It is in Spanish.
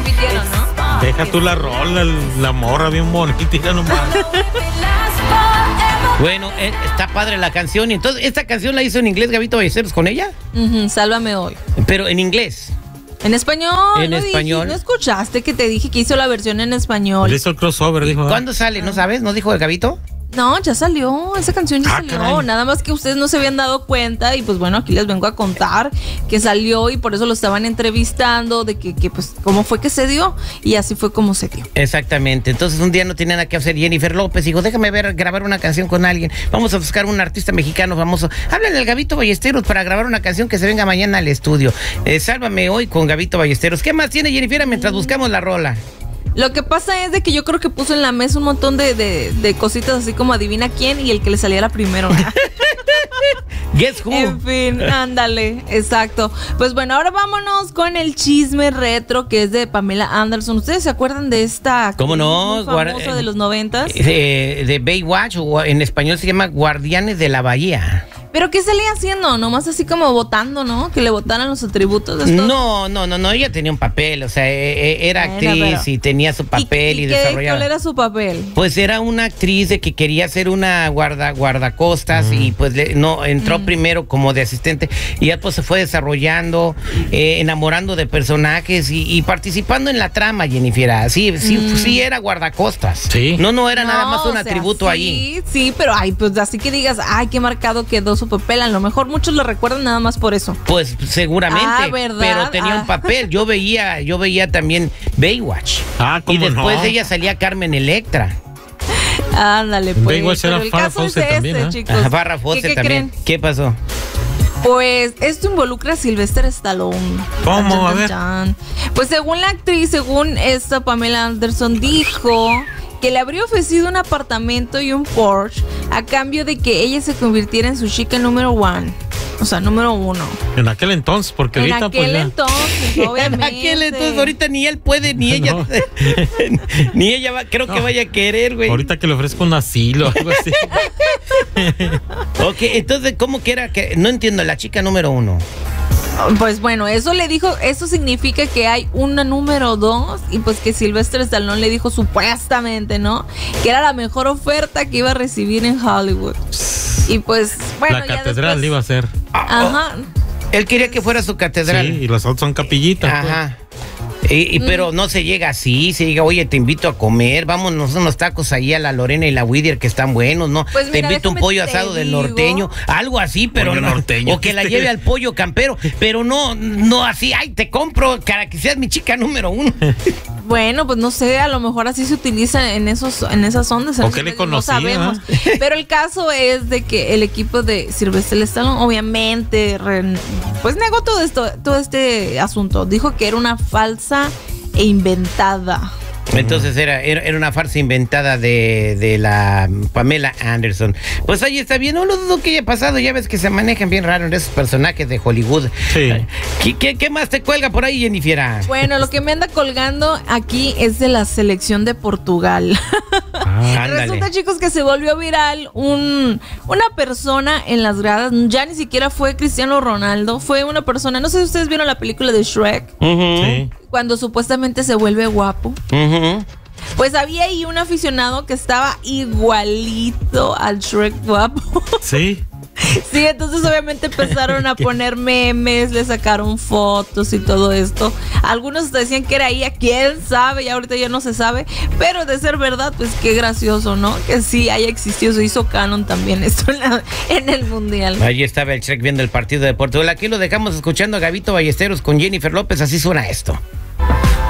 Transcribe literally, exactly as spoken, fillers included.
repitieron, ¿no? Deja tú la rola, la morra bien bonita nomás. Bueno, eh, está padre la canción. Y entonces, ¿esta canción la hizo en inglés Gabito Ballesteros con ella? Uh-huh, Sálvame Hoy. Pero en inglés. En español. En ¿no español. Dije, ¿no escuchaste que te dije que hizo la versión en español? Le hizo el crossover, dijo. ¿Cuándo sale? ¿No sabes? ¿No dijo el Gabito? No, ya salió, esa canción ya Ah, salió, caray. nada más que ustedes no se habían dado cuenta y pues bueno, aquí les vengo a contar que salió y por eso lo estaban entrevistando de que, que pues cómo fue que se dio y así fue como se dio. Exactamente, entonces un día no tenía nada que hacer Jennifer López, dijo, déjame ver, grabar una canción con alguien, vamos a buscar un artista mexicano famoso, háblale al Gabito Ballesteros para grabar una canción que se venga mañana al estudio, eh, Sálvame Hoy con Gabito Ballesteros. ¿Qué más tiene Jennifer mientras buscamos la rola? Lo que pasa es de que yo creo que puso en la mesa un montón de, de, de cositas así como adivina quién y el que le saliera primero. Guess who. En fin, ándale, exacto. Pues bueno, ahora vámonos con el chisme retro que es de Pamela Anderson. ¿Ustedes se acuerdan de esta? ¿Cómo no? Muy famosa Guar- de los noventas. Eh, de Baywatch, o en español se llama Guardianes de la Bahía. ¿Pero qué salía haciendo? Nomás así como votando, ¿no? Que le votaran los atributos de esto. No, no, no, no, ella tenía un papel, o sea, eh, eh, era Bueno, actriz pero- y tenía su papel y, ¿Y, y qué, desarrollaba. cuál era su papel? Pues era una actriz de que quería ser una guarda guardacostas mm. y pues le, no entró mm. primero como de asistente y ya pues se fue desarrollando, eh, enamorando de personajes y, y participando en la trama, Jennifer. Sí, sí, mm. sí era guardacostas. Sí. No, no era No, nada más un o sea, atributo sí, ahí. Sí, sí, pero ay, pues así que digas, ay, qué marcado quedó su papel. A lo mejor muchos lo recuerdan nada más por eso. Pues seguramente, Ah, ¿verdad? pero tenía Ah. un papel. Yo veía, yo veía también Baywatch. Ah, ¿cómo y después no? de ella salía Carmen Electra. Ándale, pues. Baywatch pero era el Farrah caso es Fawcett este, también, ¿eh? chicos. Ajá, Farrah Fawcett ¿Qué, qué también. creen? ¿Qué pasó? Pues esto involucra a Sylvester Stallone. ¿Cómo? A ver. Chan. Pues según la actriz, según esta Pamela Anderson dijo que le habría ofrecido un apartamento y un Porsche a cambio de que ella se convirtiera en su chica número one. O sea, número uno. En aquel entonces, porque En ahorita aquel pues ya. entonces, En obviamente. aquel entonces, ahorita ni él puede, ni ella. No. Ni ella va, creo No. que vaya a querer, güey. Ahorita que le ofrezco un asilo o algo así. Ok, entonces, ¿cómo que era que? No entiendo, la chica número uno. Pues bueno, eso le dijo, eso significa que hay una número dos y pues que Sylvester Stallone le dijo supuestamente, ¿no? Que era la mejor oferta que iba a recibir en Hollywood. Y pues, bueno, La ya catedral después- iba a ser. Ajá. Él quería que fuera su catedral. Sí, y las otras son capillitas. Ajá. Y, y, Mm. pero no se llega así, se llega, oye, te invito a comer, vámonos unos tacos ahí a la Lorena y la Whittier que están buenos, ¿no? Pues te mira, invito un déjame pollo te asado del digo. norteño, algo así, pero Pollo no, norteño. o que la lleve al pollo campero, pero no, no así, ay, te compro para que seas mi chica número uno. Bueno, pues no sé, a lo mejor así se utiliza en esos, en esas ondas. ¿O así qué le que conocía, No sabemos. Pero el caso es de que el equipo de Sylvester Stallone, obviamente, re- pues negó todo esto, todo este asunto. Dijo que era una falsa e inventada. Entonces era, era, era una farsa inventada de, de la Pamela Anderson. Pues ahí está bien, no lo dudo que haya pasado, ya ves que se manejan bien raro en esos personajes de Hollywood. Sí. ¿Qué, qué, qué más te cuelga por ahí, Jennifer? Bueno, lo que me anda colgando aquí es de la selección de Portugal. Ah, Ándale. Resulta, chicos, que se volvió viral un, una persona en las gradas. Ya ni siquiera fue Cristiano Ronaldo, fue una persona, no sé si ustedes vieron la película de Shrek, Ujú, sí. cuando supuestamente se vuelve guapo. ujú. Pues había ahí un aficionado que estaba igualito al Shrek guapo. Sí. Sí, entonces obviamente empezaron a poner memes, le sacaron fotos y todo esto. Algunos decían que era ella, quién sabe, y ahorita ya no se sabe. Pero de ser verdad, pues qué gracioso, ¿no? Que sí haya existido, se hizo canon también esto en, la- en el mundial. Ahí estaba el Shrek viendo el partido de Portugal. Aquí lo dejamos escuchando a Gabito Ballesteros con Jennifer López. Así suena esto.